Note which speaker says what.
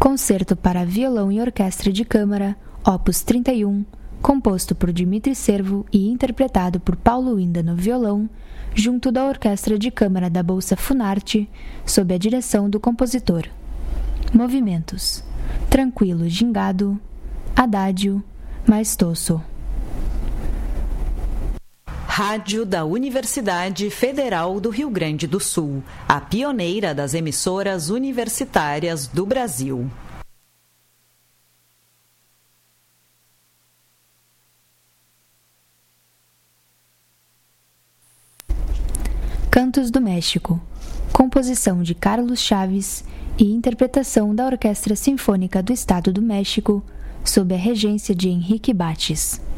Speaker 1: Concerto para violão e orquestra de câmara, opus 31, composto por Dmitri Servo e interpretado por Paulo Inda no violão, junto da Orquestra de Câmara da Bolsa Funarte, sob a direção do compositor. Movimentos: tranquilo gingado, adágio, maestoso.
Speaker 2: Rádio da Universidade Federal do Rio Grande do Sul, a pioneira das emissoras universitárias do Brasil.
Speaker 1: Cantos do México, composição de Carlos Chaves e interpretação da Orquestra Sinfônica do Estado do México, sob a regência de Henrique Bates.